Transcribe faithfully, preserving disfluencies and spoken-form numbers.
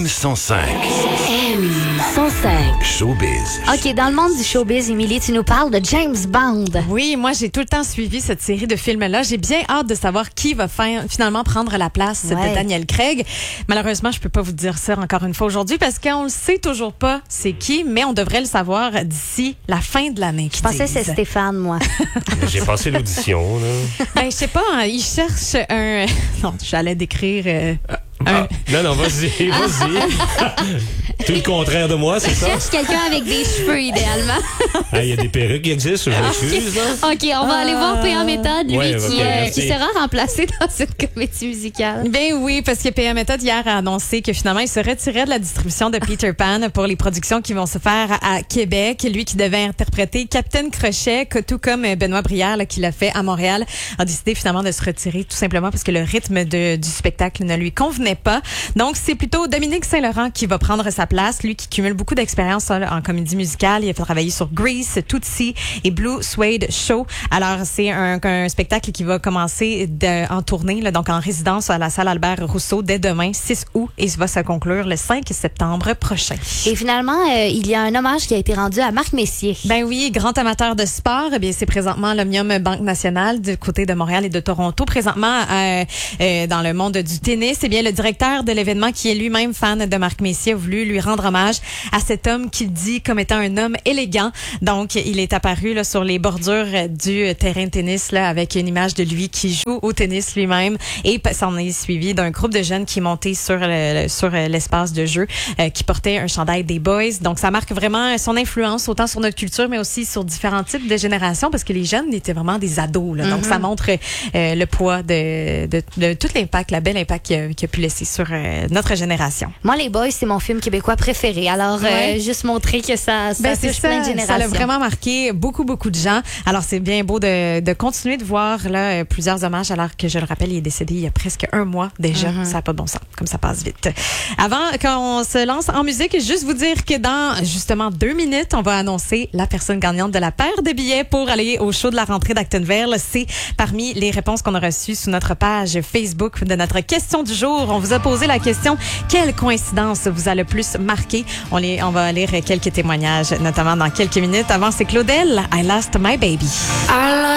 M cent cinq. M cent cinq. Showbiz. OK, dans le monde du showbiz, Émilie, tu nous parles de James Bond. Oui, moi, j'ai tout le temps suivi cette série de films-là. J'ai bien hâte de savoir qui va fin- finalement prendre la place Ouais. de Daniel Craig. Malheureusement, je peux pas vous dire ça encore une fois aujourd'hui parce qu'on le sait toujours pas c'est qui, mais on devrait le savoir d'ici la fin de l'année. Je pensais que c'est Stéphane, moi. J'ai passé l'audition, là. Ben, je sais pas, hein, il cherche un... Non, j'allais décrire... euh, un... Ah, non, non, vas-y, vas-y. Tout le contraire de moi, c'est ça? Cherche quelqu'un avec des cheveux, idéalement. Ah, il y a des perruques qui existent, je m'excuse, là. OK, on va aller voir P A Méthode, lui, Ouais, qui, ok, euh, merci. qui sera remplacé dans cette comédie musicale. Ben oui, parce que P A Méthode hier a annoncé que finalement il se retirait de la distribution de Peter Pan pour les productions qui vont se faire à Québec. Lui qui devait interpréter Capitaine Crochet, que tout comme Benoît Brière là, qui l'a fait à Montréal, a décidé finalement de se retirer tout simplement parce que le rythme de, du spectacle ne lui convenait pas. Donc c'est plutôt Dominique Saint-Laurent qui va prendre sa place, lui qui cumule beaucoup d'expérience en comédie musicale. Il a fait travailler sur Grease, Tootsie et Blue Suede Show. Alors c'est un, un spectacle qui va commencer de, en tournée, là, donc en résidence à la salle Albert Rousseau dès demain, six août, et va se conclure le cinq septembre prochain. Et finalement, euh, il y a un hommage qui a été rendu à Marc Messier. Ben oui, grand amateur de sport, eh bien c'est présentement l'Omnium Banque Nationale du côté de Montréal et de Toronto. Présentement, euh, euh, dans le monde du tennis, eh bien le directeur de l'événement, qui est lui-même fan de Marc Messier, a voulu lui rendre hommage à cet homme qu'il dit comme étant un homme élégant. Donc, il est apparu là, sur les bordures du terrain de tennis là, avec une image de lui qui joue au tennis lui-même, et s'en est suivi d'un groupe de jeunes qui montaient sur le, sur l'espace de jeu, euh, qui portait un chandail des Boys. Donc, ça marque vraiment son influence autant sur notre culture, mais aussi sur différents types de générations, parce que les jeunes étaient vraiment des ados. Là. Donc, mm-hmm. ça montre euh, le poids de, de, de tout l'impact, la belle impact qu'il a, qu'il a pu laisser sur euh, notre génération. Moi, les Boys, c'est mon film québécois préféré. Alors, ouais. euh, juste montrer que ça, ça ben, touche ça, plein de générations. Ça a vraiment marqué beaucoup, beaucoup de gens. Alors, c'est bien beau de, de continuer de voir là plusieurs hommages, alors que, je le rappelle, il est décédé il y a presque un mois déjà. Mm-hmm. Ça n'a pas de bon sens, comme ça passe vite. Avant qu'on se lance en musique, juste vous dire que dans, justement, deux minutes, on va annoncer la personne gagnante de la paire de billets pour aller au show de la rentrée d'Actonville. C'est parmi les réponses qu'on a reçues sur notre page Facebook de notre question du jour. On vous a posé la question, quelle coïncidence vous a le plus marqué? On, les, on va lire quelques témoignages, notamment dans quelques minutes. Avant, c'est Claudel, I Lost My Baby.